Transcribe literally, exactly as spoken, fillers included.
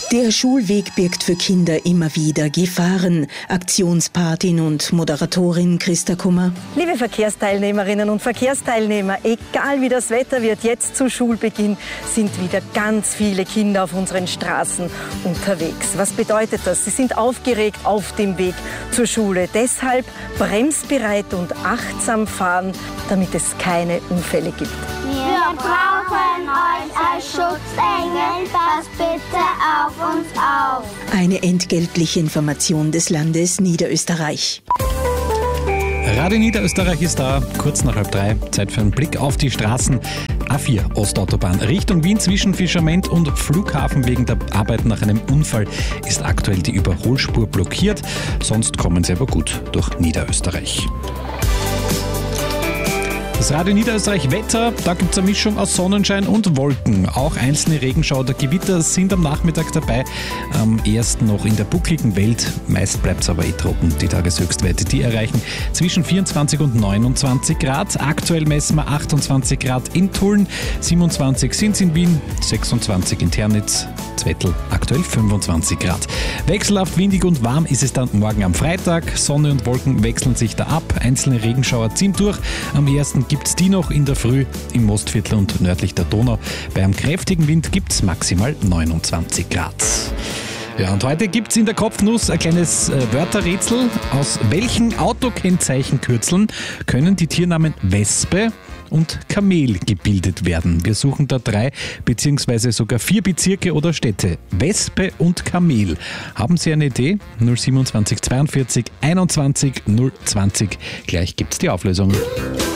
Der Schulweg birgt für Kinder immer wieder Gefahren. Aktionspatin und Moderatorin Christa Kummer. Liebe Verkehrsteilnehmerinnen und Verkehrsteilnehmer, egal wie das Wetter wird, jetzt zu Schulbeginn sind wieder ganz viele Kinder auf unseren Straßen unterwegs. Was bedeutet das? Sie sind aufgeregt auf dem Weg zur Schule. Deshalb bremsbereit und achtsam fahren, damit es keine Unfälle gibt. Wir brauchen euch als Schutzengel, passt bitte auf uns auf. Eine entgeltliche Information des Landes Niederösterreich. Radio Niederösterreich ist da, kurz nach halb drei. Zeit für einen Blick auf die Straßen. A vier Ostautobahn Richtung Wien zwischen Fischerment und Flughafen. Wegen der Arbeit nach einem Unfall ist aktuell die Überholspur blockiert. Sonst kommen sie aber gut durch Niederösterreich. Das Radio Niederösterreich Wetter, da gibt es eine Mischung aus Sonnenschein und Wolken. Auch einzelne Regenschauer oder Gewitter sind am Nachmittag dabei. Am ersten noch in der buckligen Welt. Meist bleibt es aber eh trocken. Die Tageshöchstwerte, die erreichen zwischen vierundzwanzig und neunundzwanzig Grad. Aktuell messen wir achtundzwanzig Grad in Tulln, siebenundzwanzig sind es in Wien, sechsundzwanzig in Ternitz, Zwettl aktuell fünfundzwanzig Grad. Wechselhaft windig und warm ist es dann morgen am Freitag. Sonne und Wolken wechseln sich da ab. Einzelne Regenschauer ziehen durch. Am ersten gibt es die noch in der Früh im Mostviertel und nördlich der Donau. Bei einem kräftigen Wind gibt es maximal neunundzwanzig Grad. Ja, und heute gibt es in der Kopfnuss ein kleines äh, Wörterrätsel. Aus welchen Autokennzeichenkürzeln können die Tiernamen Wespe und Kamel gebildet werden? Wir suchen da drei beziehungsweise sogar vier Bezirke oder Städte. Wespe und Kamel. Haben Sie eine Idee? null siebenundzwanzig zweiundvierzig einundzwanzig null zwanzig. Gleich gibt's die Auflösung.